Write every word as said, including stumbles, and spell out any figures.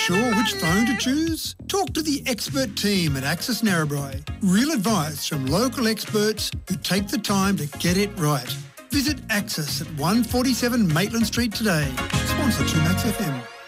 Unsure which phone to choose? Talk to the expert team at Access Narrabri. Real advice from local experts who take the time to get it right. Visit Access at one forty-seven Maitland Street today. Sponsor two Max F M.